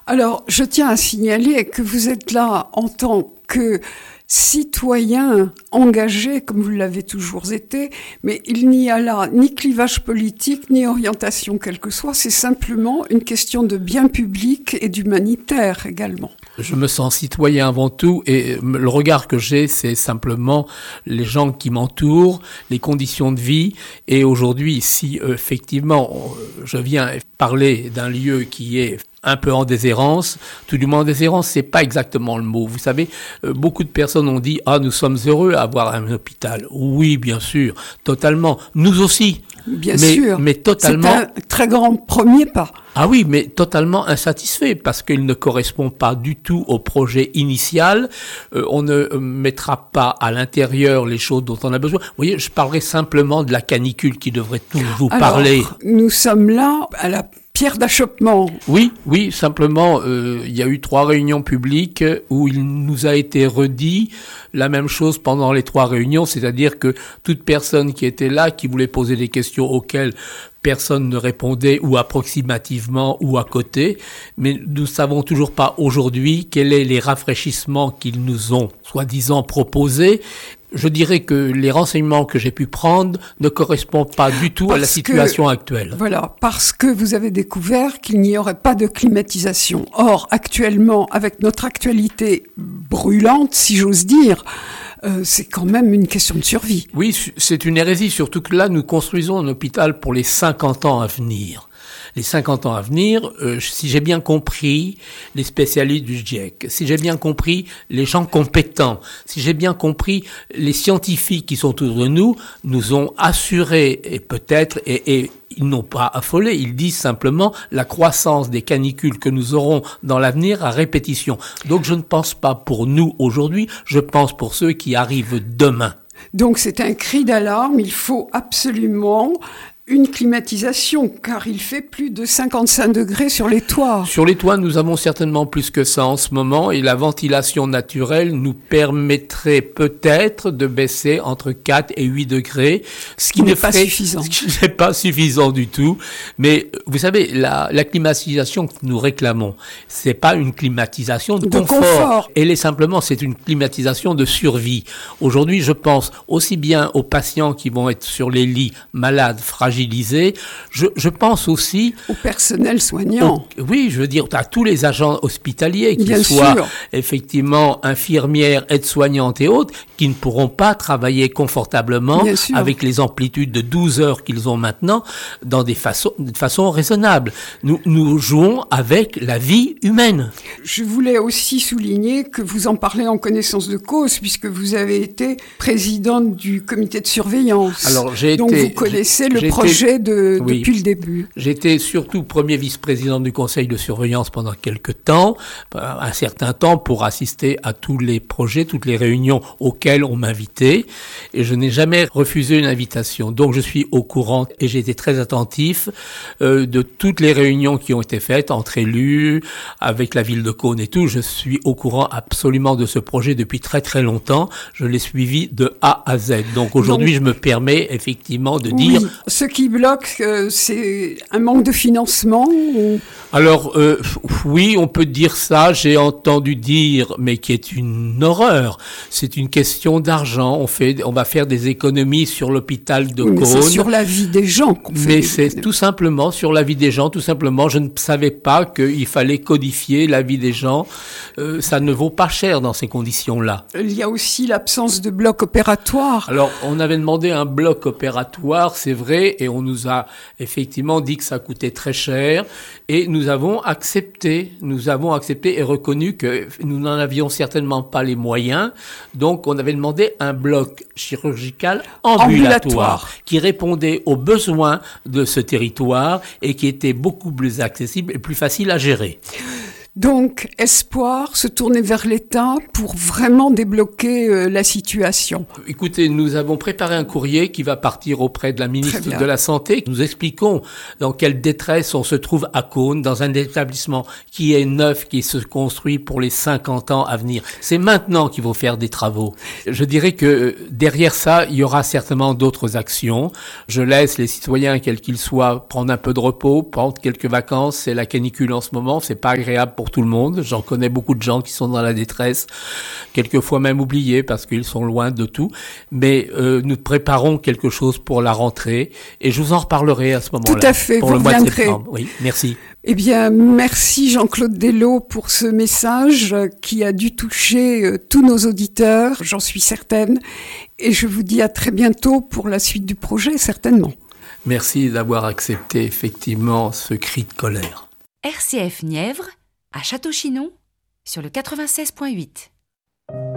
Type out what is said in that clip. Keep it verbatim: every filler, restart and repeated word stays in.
Alors, je tiens à signaler que vous êtes là en tant que citoyen engagé, comme vous l'avez toujours été, mais il n'y a là ni clivage politique, ni orientation quelle que soit, c'est simplement une question de bien public et d'humanitaire également. Je me sens citoyen avant tout et le regard que j'ai, c'est simplement les gens qui m'entourent, les conditions de vie. Et aujourd'hui, si euh, effectivement je viens parler d'un lieu qui est un peu en déshérence, tout du moins en déshérence, c'est pas exactement le mot. Vous savez, euh, beaucoup de personnes ont dit « Ah, nous sommes heureux à avoir un hôpital ». Oui, bien sûr, totalement. Nous aussi. Bien mais, sûr. Mais totalement. C'est un très grand premier pas. Ah oui, mais totalement insatisfait parce qu'il ne correspond pas du tout au projet initial. Euh, on ne mettra pas à l'intérieur les choses dont on a besoin. Vous voyez, je parlerai simplement de la canicule qui devrait tous vous Alors, parler. Nous sommes là à la pierre d'achoppement. Oui, oui, simplement, euh, il y a eu trois réunions publiques où il nous a été redit la même chose pendant les trois réunions, c'est-à-dire que toute personne qui était là, qui voulait poser des questions auxquelles personne ne répondait ou approximativement ou à côté, mais nous ne savons toujours pas aujourd'hui quels sont les rafraîchissements qu'ils nous ont soi-disant proposés. Je dirais que les renseignements que j'ai pu prendre ne correspondent pas du tout parce à la situation que, actuelle. Voilà, parce que vous avez découvert qu'il n'y aurait pas de climatisation. Or, actuellement, avec notre actualité brûlante, si j'ose dire, Euh, c'est quand même une question de survie. Oui, c'est une hérésie, surtout que là, nous construisons un hôpital pour les cinquante ans à venir. Les cinquante ans à venir, euh, si j'ai bien compris les spécialistes du GIEC, si j'ai bien compris les gens compétents, si j'ai bien compris les scientifiques qui sont autour de nous, nous ont assuré, et peut-être, et, et ils n'ont pas affolé, ils disent simplement la croissance des canicules que nous aurons dans l'avenir à répétition. Donc je ne pense pas pour nous aujourd'hui, je pense pour ceux qui arrivent demain. Donc c'est un cri d'alarme, il faut absolument une climatisation, car il fait plus de cinquante-cinq degrés sur les toits. Sur les toits, nous avons certainement plus que ça en ce moment, et la ventilation naturelle nous permettrait peut-être de baisser entre quatre et huit degrés, ce qui n'est pas ferait, suffisant. Ce qui n'est pas suffisant du tout. Mais vous savez, la, la climatisation que nous réclamons, c'est pas une climatisation de, de confort. confort. Elle est simplement, c'est une climatisation de survie. Aujourd'hui, je pense aussi bien aux patients qui vont être sur les lits malades, fragiles. Je, je pense aussi au personnel soignant. Au, oui, je veux dire à tous les agents hospitaliers, qu'ils Bien soient sûr. effectivement infirmières, aides-soignantes et autres, qui ne pourront pas travailler confortablement avec les amplitudes de douze heures qu'ils ont maintenant dans des façons, de façon raisonnable. Nous, nous jouons avec la vie humaine. Je voulais aussi souligner que vous en parlez en connaissance de cause, puisque vous avez été présidente du comité de surveillance. Alors, j'ai Donc été, vous connaissez le j'ai projet de, oui. depuis le début. J'étais surtout premier vice-président du conseil de surveillance pendant quelques temps, un certain temps, pour assister à tous les projets, toutes les réunions auxquelles on m'invitait, et je n'ai jamais refusé une invitation. Donc je suis au courant et j'ai été très attentif euh, de toutes les réunions qui ont été faites entre élus, avec la ville de Cône et tout. Je suis au courant absolument de ce projet depuis très très longtemps. Je l'ai suivi de A à Z. Donc aujourd'hui, Donc, je me permets effectivement de oui. dire... Ce qui bloque, euh, c'est un manque de financement ou... Alors, euh, oui, on peut dire ça, j'ai entendu dire, mais qui est une horreur. C'est une question d'argent. On fait, on va faire des économies sur l'hôpital de oui, mais Cône. C'est sur la vie des gens qu'on fait. Mais c'est économies. Tout simplement sur la vie des gens, tout simplement. Je ne savais pas qu'il fallait codifier la vie des gens. Euh, ça ne vaut pas cher dans ces conditions-là. Il y a aussi l'absence de bloc opératoire. Alors, on avait demandé un bloc opératoire, c'est vrai, et on nous a effectivement dit que ça coûtait très cher, et nous avons accepté, nous avons accepté et reconnu que nous n'en avions certainement pas les moyens, donc on avait demandé un bloc chirurgical ambulatoire, ambulatoire. qui répondait aux besoins de ce territoire et qui était beaucoup plus accessible et plus facile à gérer. Donc, espoir, se tourner vers l'État pour vraiment débloquer euh, la situation. Écoutez, nous avons préparé un courrier qui va partir auprès de la ministre de la Santé. Nous expliquons dans quelle détresse on se trouve à Cône, dans un établissement qui est neuf, qui se construit pour les cinquante ans à venir. C'est maintenant qu'il faut faire des travaux. Je dirais que derrière ça, il y aura certainement d'autres actions. Je laisse les citoyens, quels qu'ils soient, prendre un peu de repos, prendre quelques vacances. C'est la canicule en ce moment, c'est pas agréable pour pour tout le monde. J'en connais beaucoup de gens qui sont dans la détresse, quelquefois même oubliés parce qu'ils sont loin de tout. Mais euh, nous préparons quelque chose pour la rentrée et je vous en reparlerai à ce moment-là. Tout à fait, pour vous le mois de reviendrez. septembre. Oui, merci. Eh bien, merci Jean-Claude Dello pour ce message qui a dû toucher euh, tous nos auditeurs, j'en suis certaine. Et je vous dis à très bientôt pour la suite du projet, certainement. Merci d'avoir accepté effectivement ce cri de colère. R C F Nièvre, à Château-Chinon, sur le quatre-vingt-seize point huit.